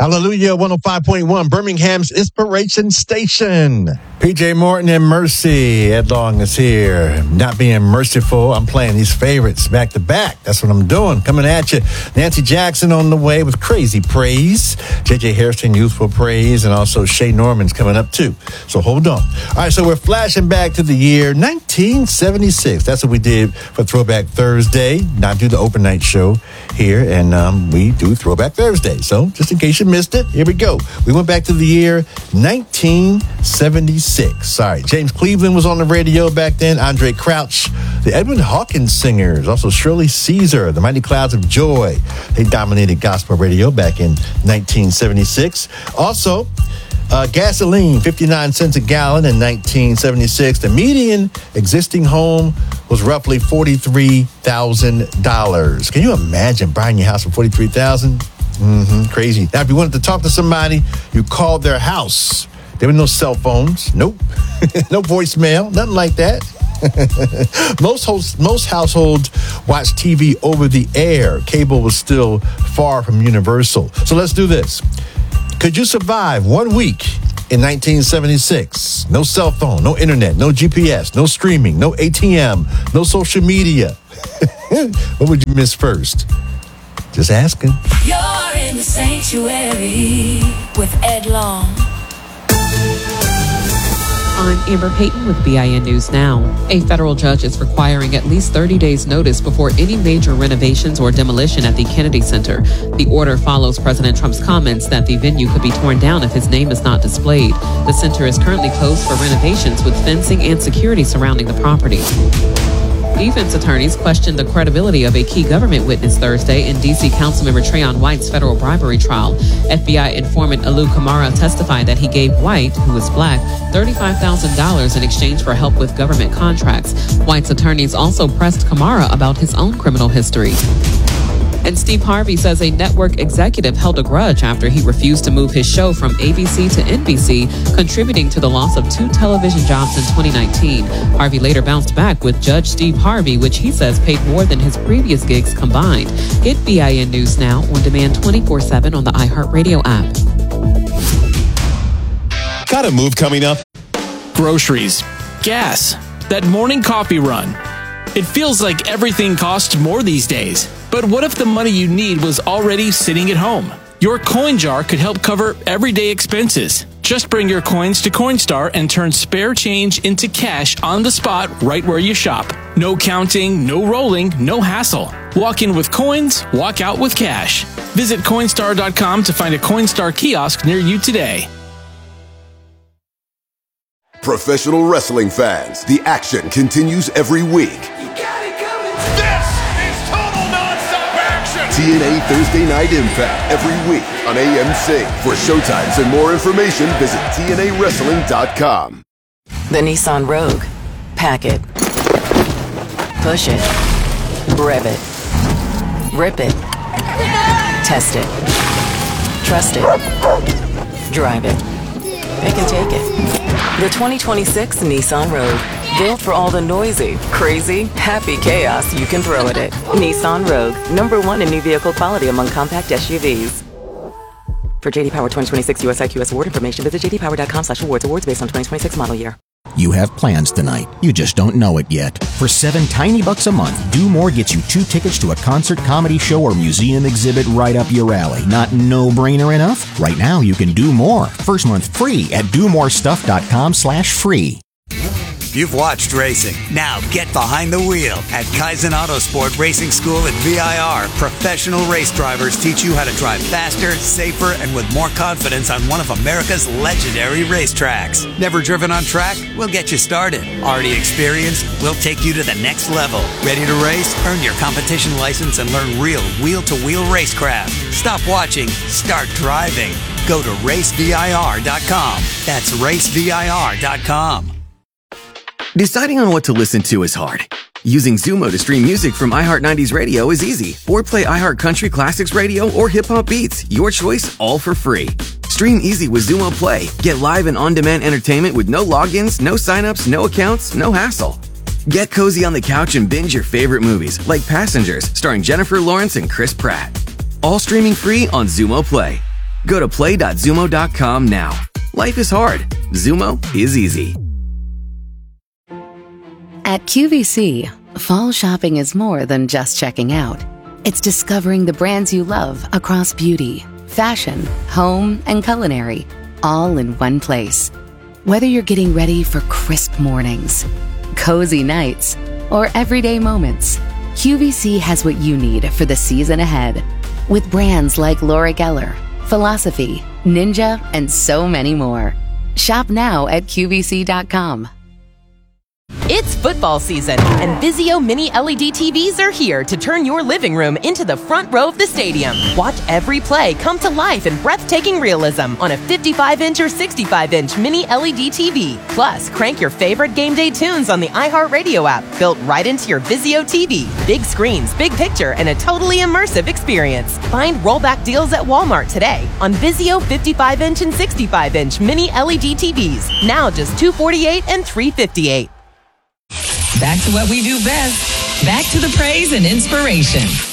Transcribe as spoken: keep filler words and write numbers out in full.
Hallelujah, one oh five point one, Birmingham's Inspiration Station. P J Morton and Mercy. Ed Long is here. Not being merciful, I'm playing these favorites back to back. That's what I'm doing. Coming at you. Nancy Jackson on the way with Crazy Praise. J J Hairston, Youthful Praise. And also Shay Norman's coming up too. So hold on. All right, so we're flashing back to the year nineteen seventy-six. That's what we did for Throwback Thursday. Not do the open night show here. And um, we do Throwback Thursday. So just in case you missed it, here we go. We went back to the year nineteen seventy-six. Sorry, James Cleveland was on the radio back then. Andre Crouch, the Edwin Hawkins Singers, also Shirley Caesar, the Mighty Clouds of Joy. They dominated gospel radio back in nineteen seventy-six. Also, uh, gasoline, fifty-nine cents a gallon in nineteen seventy-six. The median existing home was roughly forty-three thousand dollars. Can you imagine buying your house for forty-three thousand dollars? Mm-hmm, crazy. Now, if you wanted to talk to somebody, you called their house. There were no cell phones. Nope. No voicemail. Nothing like that. most hosts, most households watch T V over the air. Cable was still far from universal. So let's do this. Could you survive one week in nineteen seventy-six? No cell phone, no internet, no G P S, no streaming, no A T M, no social media. What would you miss first? Just asking. You're in the sanctuary with Ed Long. I'm Amber Payton with B I N News Now. A federal judge is requiring at least thirty days notice before any major renovations or demolition at the Kennedy Center. The order follows President Trump's comments that the venue could be torn down if his name is not displayed. The center is currently closed for renovations with fencing and security surrounding the property. Defense attorneys questioned the credibility of a key government witness Thursday in D C Councilmember Trayon White's federal bribery trial. F B I informant Alu Kamara testified that he gave White, who is black, thirty-five thousand dollars in exchange for help with government contracts. White's attorneys also pressed Kamara about his own criminal history. And Steve Harvey says a network executive held a grudge after he refused to move his show from A B C to N B C, contributing to the loss of two television jobs in twenty nineteen. Harvey later bounced back with Judge Steve Harvey, which he says paid more than his previous gigs combined. Get B I N News Now on demand twenty-four seven on the iHeartRadio app. Got a move coming up? Groceries, gas, that morning coffee run. It feels like everything costs more these days. But what if the money you need was already sitting at home? Your coin jar could help cover everyday expenses. Just bring your coins to Coinstar and turn spare change into cash on the spot right where you shop. No counting, no rolling, no hassle. Walk in with coins, walk out with cash. Visit Coinstar dot com to find a Coinstar kiosk near you today. Professional wrestling fans, the action continues every week. T N A Thursday Night Impact every week on A M C. For showtimes and more information, visit T N A wrestling dot com. The Nissan Rogue. Pack it. Push it. Rev it. Rip it. Test it. Trust it. Drive it. Pick and take it. The twenty twenty-six Nissan Rogue. Built for all the noisy, crazy, happy chaos you can throw at it. Nissan Rogue, number one in new vehicle quality among compact S U Vs. For J D Power twenty twenty-six U S I Q S award information, visit j d power dot com slash awards. Awards based on twenty twenty-six model year. You have plans tonight. You just don't know it yet. For seven tiny bucks a month, Do More gets you two tickets to a concert, comedy show, or museum exhibit right up your alley. Not no-brainer enough? Right now, you can do more. First month free at do more stuff dot com slash free. You've watched racing. Now get behind the wheel. At Kaizen Autosport Racing School at V I R, professional race drivers teach you how to drive faster, safer, and with more confidence on one of America's legendary racetracks. Never driven on track? We'll get you started. Already experienced? We'll take you to the next level. Ready to race? Earn your competition license and learn real wheel-to-wheel racecraft. Stop watching. Start driving. Go to race V I R dot com. That's race V I R dot com. Deciding on what to listen to is hard. Using Zumo to stream music from iHeart nineties Radio is easy. Or play iHeart Country Classics Radio or Hip Hop Beats. Your choice, all for free. Stream easy with Zumo Play. Get live and on-demand entertainment with no logins, no signups, no accounts, no hassle. Get cozy on the couch and binge your favorite movies, like Passengers, starring Jennifer Lawrence and Chris Pratt. All streaming free on Zumo Play. Go to play dot zumo dot com now. Life is hard. Zumo is easy. At Q V C, fall shopping is more than just checking out. It's discovering the brands you love across beauty, fashion, home, and culinary, all in one place. Whether you're getting ready for crisp mornings, cozy nights, or everyday moments, Q V C has what you need for the season ahead. With brands like Laura Geller, Philosophy, Ninja, and so many more. Shop now at Q V C dot com. It's football season, and Vizio Mini L E D T Vs are here to turn your living room into the front row of the stadium. Watch every play come to life in breathtaking realism on a fifty-five inch or sixty-five inch Mini L E D T V. Plus, crank your favorite game day tunes on the iHeartRadio app, built right into your Vizio T V. Big screens, big picture, and a totally immersive experience. Find rollback deals at Walmart today on Vizio fifty-five inch and sixty-five inch Mini L E D T Vs. Now just two hundred forty-eight dollars and three hundred fifty-eight dollars. Back to what we do best. Back to the praise and inspiration.